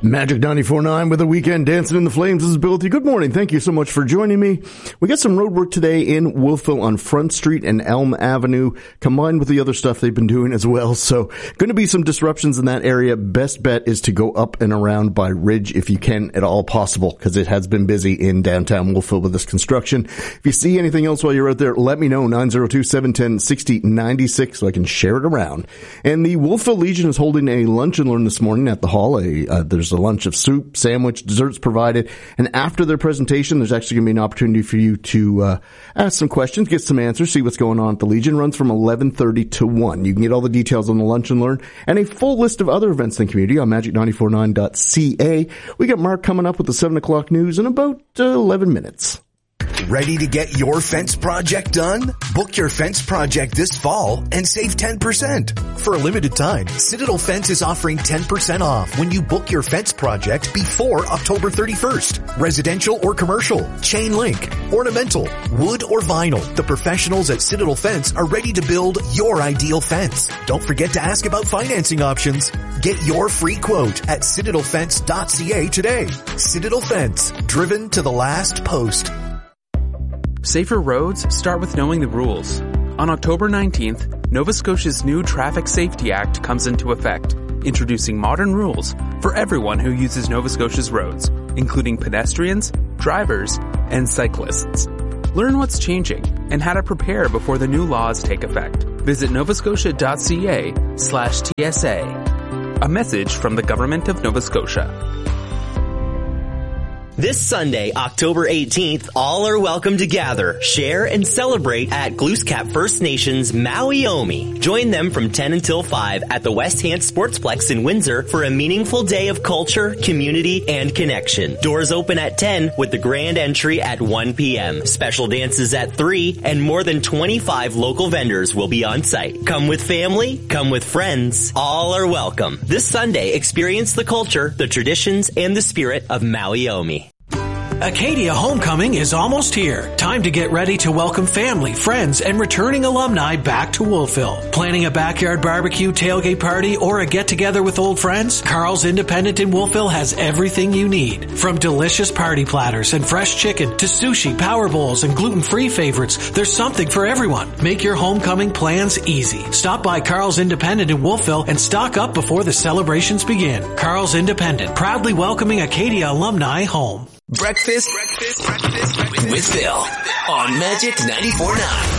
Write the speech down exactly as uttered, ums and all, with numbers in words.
Magic ninety-four point nine with a weekend dancing in the flames. This is Bill with you. Good morning. Thank you so much for joining me. We got some road work today in Wolfville on Front Street and Elm Avenue, combined with the other stuff they've been doing as well. So going to be some disruptions in that area. Best bet is to go up and around by Ridge if you can at all possible, because it has been busy in downtown Wolfville with this construction. If you see anything else while you're out there, let me know. nine zero two, seven one zero, six zero nine six so I can share it around. And the Wolfville Legion is holding a lunch and learn this morning at the hall. A, uh, there's a lunch of soup, sandwich, desserts provided. And after their presentation, there's actually going to be an opportunity for you to uh, ask some questions, get some answers, see what's going on at the Legion. Runs from eleven thirty to one. You can get all the details on the lunch and learn and a full list of other events in the community on magic nine four nine dot c a. We got Mark coming up with the seven o'clock news in about uh, eleven minutes. Ready to get your fence project done? Book your fence project this fall and save ten percent. For a limited time, Citadel Fence is offering ten percent off when you book your fence project before October thirty-first. Residential or commercial, chain link, ornamental, wood or vinyl. The professionals at Citadel Fence are ready to build your ideal fence. Don't forget to ask about financing options. Get your free quote at citadel fence dot c a today. Citadel Fence, driven to the last post. Safer roads start with knowing the rules. On October nineteenth, Nova Scotia's new Traffic Safety Act comes into effect, introducing modern rules for everyone who uses Nova Scotia's roads, including pedestrians, drivers, and cyclists. Learn what's changing and how to prepare before the new laws take effect. Visit nova scotia dot c a slash T S A. A message from the Government of Nova Scotia. This Sunday, October eighteenth, all are welcome to gather, share, and celebrate at Glooscap First Nations Maui Omi. Join them from ten until five at the West Hant Sportsplex in Windsor for a meaningful day of culture, community, and connection. Doors open at ten with the grand entry at one p.m. Special dances at three, and more than twenty-five local vendors will be on site. Come with family, come with friends. All are welcome. This Sunday, experience the culture, the traditions, and the spirit of Maui Omi. Acadia Homecoming is almost here. Time to get ready to welcome family, friends, and returning alumni back to Wolfville. Planning a backyard barbecue, tailgate party, or a get-together with old friends? Carl's Independent in Wolfville has everything you need. From delicious party platters and fresh chicken to sushi, power bowls, and gluten-free favorites, there's something for everyone. Make your homecoming plans easy. Stop by Carl's Independent in Wolfville and stock up before the celebrations begin. Carl's Independent, proudly welcoming Acadia alumni home. Breakfast, breakfast, breakfast, breakfast with Bill on Magic ninety-four point nine.